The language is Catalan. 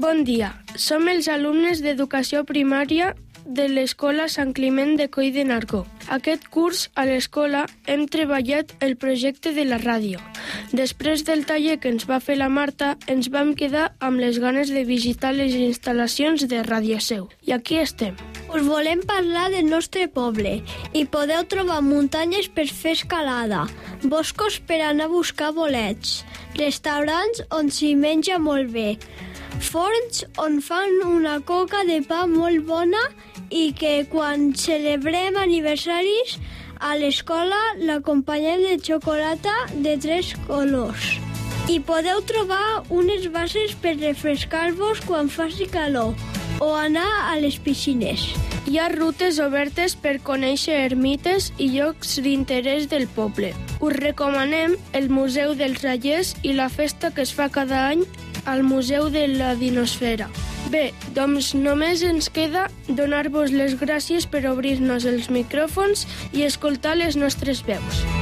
Bon dia, som els alumnes d'Educació Primària de l'Escola Sant Climent de Coll de Nargó. Aquest curs, a l'escola, hem treballat el projecte de la ràdio. Després del taller que ens va fer la Marta, ens vam quedar amb les ganes de visitar les instal·lacions de Ràdio Seu. I aquí estem. Us volem parlar del nostre poble. Hi podeu trobar muntanyes per fer escalada, boscos per anar a buscar bolets, restaurants on s'hi menja molt bé, forns on fan una coca de pa molt bona i que quan celebrem aniversaris a l'escola l'acompanyem de xocolata de 3 colors. Hi podeu trobar unes bases per refrescar-vos quan faci calor o anar a les piscines. Hi ha rutes obertes per conèixer ermites i llocs d'interès del poble. Us recomanem el Museu dels Rallers i la festa que es fa cada any al Museu de la Dinosfera. Bé, doncs només ens queda donar-vos les gràcies per obrir-nos els micròfons i escoltar les nostres veus.